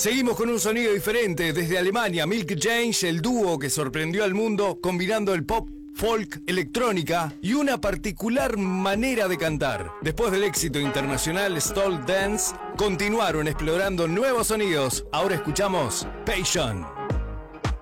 Seguimos con un sonido diferente. Desde Alemania, Milk Change, el dúo que sorprendió al mundo combinando el pop, folk, electrónica y una particular manera de cantar. Después del éxito internacional Stall Dance, continuaron explorando nuevos sonidos. Ahora escuchamos Passion.